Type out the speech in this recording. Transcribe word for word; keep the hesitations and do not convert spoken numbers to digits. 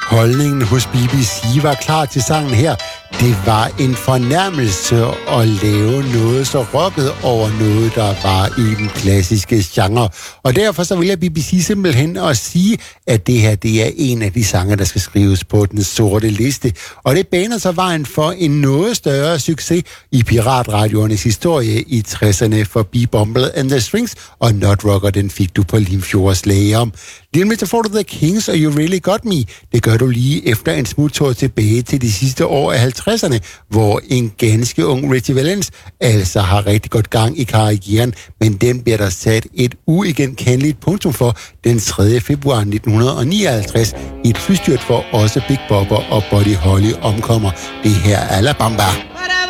holdningen hos B B C var klar til sangen her. Det var en fornærmelse at lave noget så rocket over noget, der var i den klassiske genre. Og derfor så vil jeg B B C simpelthen at sige, at det her det er en af de sange, der skal skrives på den sorte liste. Og det baner så vejen for en noget større succes i piratradioernes historie i tresserne for B-Bumble and the Strings, og Not Rocker, den fik du på Limfjords Lager. Lige med får du The Kings og You Really Got Me. Det gør du lige efter en smuttur tilbage til de sidste år af halvtredserne, hvor en ganske ung Richie Valens altså har rigtig godt gang i karrieren, men den bliver der sat et uigenkendeligt punktum for den tredje februar nitten nioghalvtreds i et flystyrt, hvor også Big Bopper og Buddy Holly omkommer. Det her er Alabama.